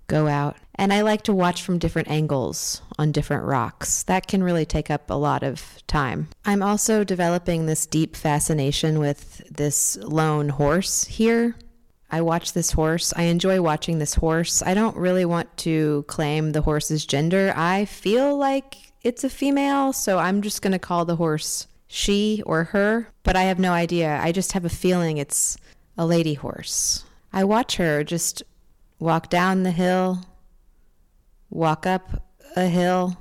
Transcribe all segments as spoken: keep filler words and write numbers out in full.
go out. And I like to watch from different angles on different rocks. That can really take up a lot of time. I'm also developing this deep fascination with this lone horse here. I watch this horse. I enjoy watching this horse. I don't really want to claim the horse's gender. I feel like it's a female, so I'm just going to call the horse she or her, but I have no idea. I just have a feeling it's a lady horse. I watch her just walk down the hill, walk up a hill,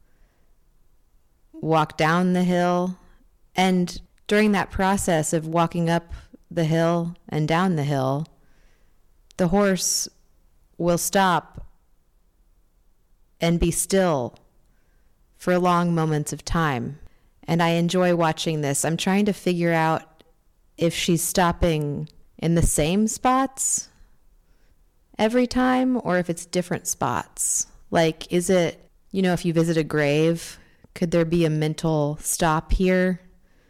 walk down the hill, and during that process of walking up the hill and down the hill, the horse will stop and be still for long moments of time. And I enjoy watching this. I'm trying to figure out if she's stopping in the same spots every time or if it's different spots. Like, is it, you know, if you visit a grave, could there be a mental stop here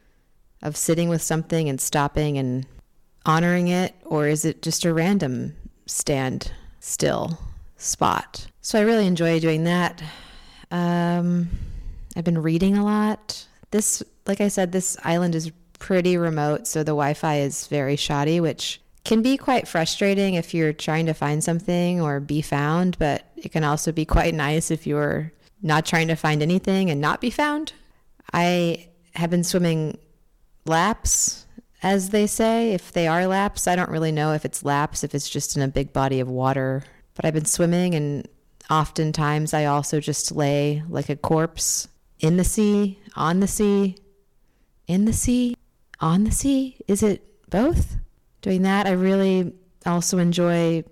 of sitting with something and stopping and honoring it? Or is it just a random stand still spot? So I really enjoy doing that. Um, I've been reading a lot. This, like I said, this island is pretty remote, so the Wi-Fi is very shoddy, which can be quite frustrating if you're trying to find something or be found, but it can also be quite nice if you're not trying to find anything and not be found. I have been swimming laps, as they say. If they are laps, I don't really know if it's laps, if it's just in a big body of water. But I've been swimming, and oftentimes I also just lay like a corpse in the sea, on the sea, in the sea, on the sea. Is it both? Doing that, I really also enjoy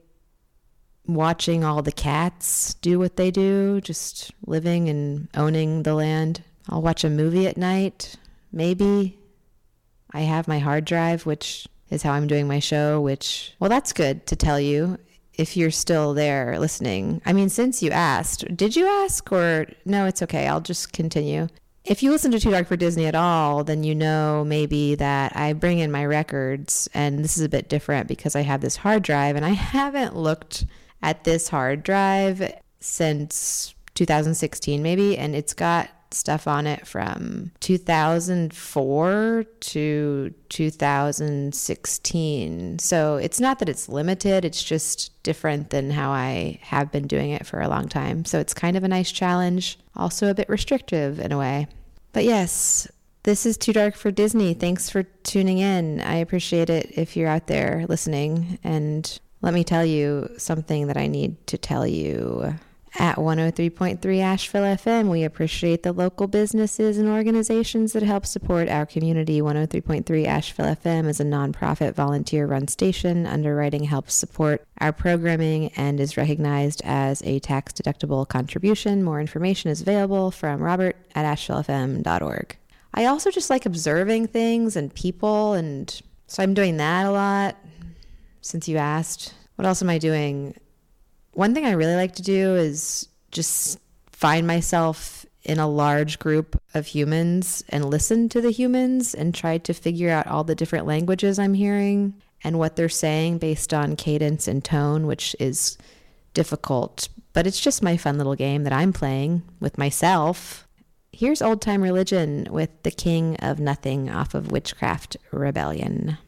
watching all the cats do what they do, just living and owning the land. I'll watch a movie at night, maybe. I have my hard drive, which is how I'm doing my show, which, well, that's good to tell you if you're still there listening. I mean, since you asked, did you ask or no, it's okay. I'll just continue. If you listen to Too Dark for Disney at all, then you know maybe that I bring in my records, and this is a bit different because I have this hard drive, and I haven't looked at this hard drive since two thousand sixteen maybe, and it's got stuff on it from two thousand four to two thousand sixteen. So it's not that it's limited, it's just different than how I have been doing it for a long time. So it's kind of a nice challenge, also a bit restrictive in a way. But yes, this is Too Dark for Disney. Thanks for tuning in. I appreciate it if you're out there listening. And let me tell you something that I need to tell you. At one oh three point three Asheville F M, we appreciate the local businesses and organizations that help support our community. one oh three point three Asheville F M is a nonprofit volunteer-run station. Underwriting helps support our programming and is recognized as a tax-deductible contribution. More information is available from Robert at asheville f m dot org. I also just like observing things and people, and so I'm doing that a lot since you asked. What else am I doing? One thing I really like to do is just find myself in a large group of humans and listen to the humans and try to figure out all the different languages I'm hearing and what they're saying based on cadence and tone, which is difficult. But it's just my fun little game that I'm playing with myself. Here's Old Time Religion with The King of Nothing off of Witchcraft Rebellion.